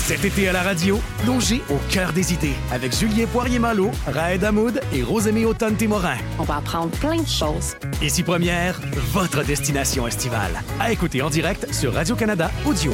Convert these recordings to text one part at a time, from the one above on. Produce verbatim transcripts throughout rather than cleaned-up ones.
Cet été à la radio, plongez au cœur des idées avec Julien Poirier-Malo, Raed Hamoud et Rosémie Automne-Témorin. On va apprendre plein de choses. Ici Première, votre destination estivale. À écouter en direct sur Radio-Canada Audio.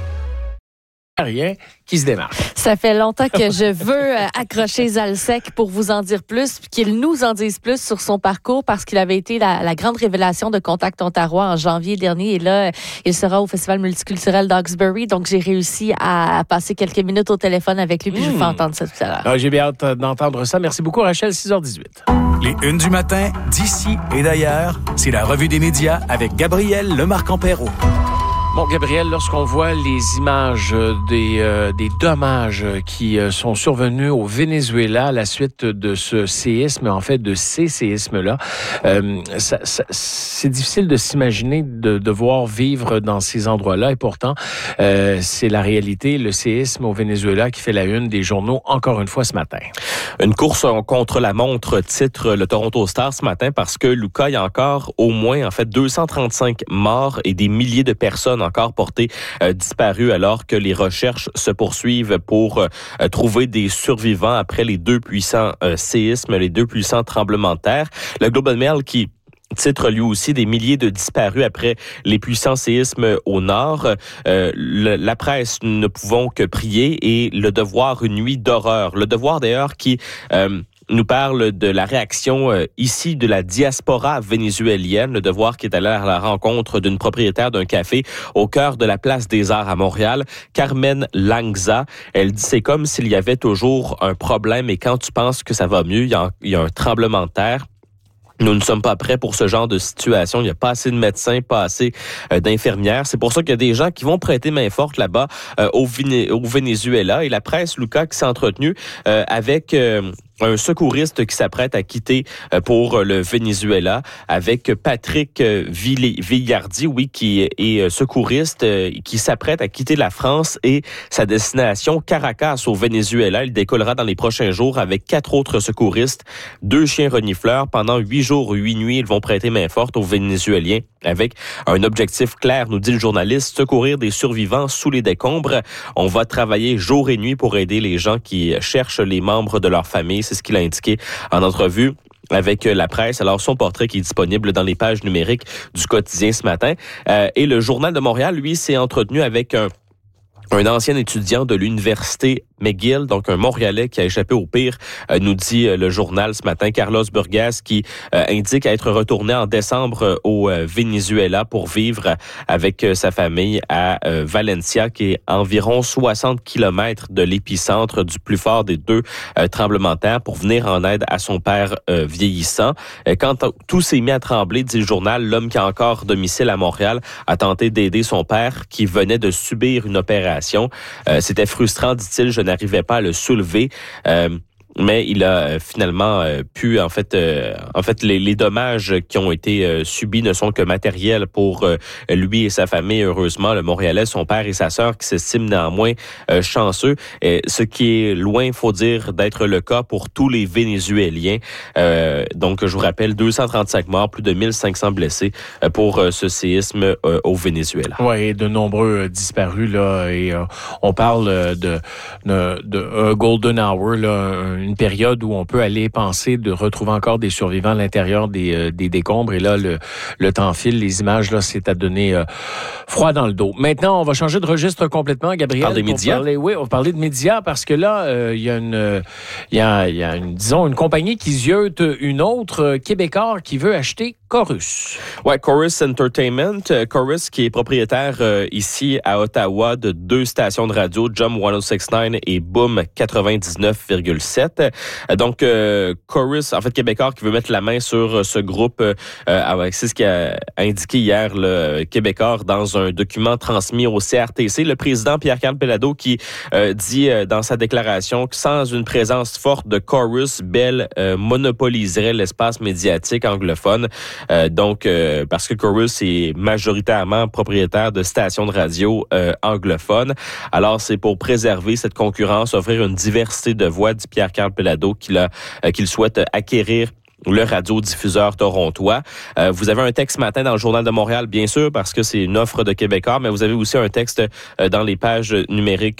Rien qui se démarque. Ça fait longtemps que je veux euh, accrocher Zalsek pour vous en dire plus, puis qu'il nous en dise plus sur son parcours, parce qu'il avait été la, la grande révélation de Contact Ontario en janvier dernier. Et là, il sera au Festival multiculturel d'Hawkesbury. Donc, j'ai réussi à passer quelques minutes au téléphone avec lui, puis mmh. je vous fais entendre ça tout à l'heure. Ah, j'ai bien hâte d'entendre ça. Merci beaucoup, Rachel. six heures dix-huit. Les Unes du matin, d'ici et d'ailleurs, c'est la revue des médias avec Gabriel Lemarque-Ampero. Bon, Gabriel, lorsqu'on voit les images des, euh, des dommages qui euh, sont survenus au Venezuela à la suite de ce séisme, en fait de ces séismes-là, euh, ça, ça, c'est difficile de s'imaginer de devoir vivre dans ces endroits-là. Et pourtant, euh, c'est la réalité, le séisme au Venezuela qui fait la une des journaux encore une fois ce matin. Une course contre la montre titre le Toronto Star ce matin parce que, Lucas, il y a encore au moins en fait deux cent trente-cinq morts et des milliers de personnes encore portées euh, disparues alors que les recherches se poursuivent pour euh, trouver des survivants après les deux puissants euh, séismes, les deux puissants tremblements de terre. Le Globe and Mail qui titre lui aussi des milliers de disparus après les puissants séismes au nord. Euh, le, la presse ne pouvons que prier et Le Devoir une nuit d'horreur. Le Devoir d'ailleurs qui euh, nous parle de la réaction euh, ici de la diaspora vénézuélienne. Le Devoir qui est allé à la rencontre d'une propriétaire d'un café au cœur de la place des Arts à Montréal, Carmen Langza. Elle dit c'est comme s'il y avait toujours un problème et quand tu penses que ça va mieux, il y a, il y a un tremblement de terre. Nous ne sommes pas prêts pour ce genre de situation. Il n'y a pas assez de médecins, pas assez euh, d'infirmières. C'est pour ça qu'il y a des gens qui vont prêter main forte là-bas euh, au, Viné- au Venezuela. Et la presse, Lucas, qui s'est entretenue euh, avec euh, un secouriste qui s'apprête à quitter euh, pour le Venezuela, avec Patrick euh, Villardi, oui, qui est secouriste, euh, qui s'apprête à quitter la France et sa destination Caracas au Venezuela. Il décollera dans les prochains jours avec quatre autres secouristes, deux chiens renifleurs. Pendant huit jours ou huit nuits, ils vont prêter main forte aux Vénézuéliens avec un objectif clair, nous dit le journaliste, secourir des survivants sous les décombres. On va travailler jour et nuit pour aider les gens qui cherchent les membres de leur famille. C'est ce qu'il a indiqué en entrevue avec la presse. Alors, son portrait qui est disponible dans les pages numériques du quotidien ce matin. Euh, et le Journal de Montréal, lui, s'est entretenu avec un Un ancien étudiant de l'université McGill, donc un Montréalais qui a échappé au pire, euh, nous dit euh, le journal ce matin, Carlos Burgas, qui euh, indique être retourné en décembre euh, au euh, Venezuela pour vivre avec euh, sa famille à euh, Valencia, qui est environ soixante kilomètres de l'épicentre du plus fort des deux euh, tremblements de terre, pour venir en aide à son père euh, vieillissant. Euh, quand t- tout s'est mis à trembler, dit le journal, l'homme qui a encore domicile à Montréal a tenté d'aider son père qui venait de subir une opération. Euh, c'était frustrant, dit-il, je n'arrivais pas à le soulever. Euh, mais il a euh, finalement euh, pu, en fait, euh, en fait, les, les dommages qui ont été euh, subis ne sont que matériels pour euh, lui et sa famille. Heureusement, le Montréalais, son père et sa sœur, qui s'estiment néanmoins euh, chanceux. Et ce qui est loin, faut dire, d'être le cas pour tous les Vénézuéliens. Euh, donc, je vous rappelle, deux cent trente-cinq morts, plus de mille cinq cents blessés euh, pour euh, ce séisme euh, au Venezuela. Oui, de nombreux euh, disparus là, et euh, on parle euh, de de, de uh, golden hour là. Une période où on peut aller penser de retrouver encore des survivants à l'intérieur des, euh, des décombres. Et là, le, le temps file, les images, là, c'est à donner euh, froid dans le dos. Maintenant, on va changer de registre complètement, Gabriel. Parle des médias. Parler, oui, on va parler de médias parce que là, euh, il y a une, il y a, il y a une, disons, une compagnie qui ziote une autre euh, Québécois qui veut acheter Corus. Ouais, Corus Entertainment. Euh, Corus qui est propriétaire euh, ici à Ottawa de deux stations de radio, Jump cent soixante-neuf et Boom quatre-vingt-dix-neuf virgule sept. Donc, euh, Corus, en fait, Québécois qui veut mettre la main sur ce groupe, euh, avec, c'est ce qu'a indiqué hier le Québécois dans un document transmis au C R T C. Le président Pierre-Carl Péladeau qui euh, dit euh, dans sa déclaration que sans une présence forte de Corus, Bell euh, monopoliserait l'espace médiatique anglophone. Euh, donc, euh, parce que Corus est majoritairement propriétaire de stations de radio euh, anglophones. Alors, c'est pour préserver cette concurrence, offrir une diversité de voix, dit Pierre-Carl Péladeau, qu'il, a, euh, qu'il souhaite acquérir le radiodiffuseur torontois. Euh, vous avez un texte ce matin dans le Journal de Montréal, bien sûr, parce que c'est une offre de Québécois, mais vous avez aussi un texte euh, dans les pages numériques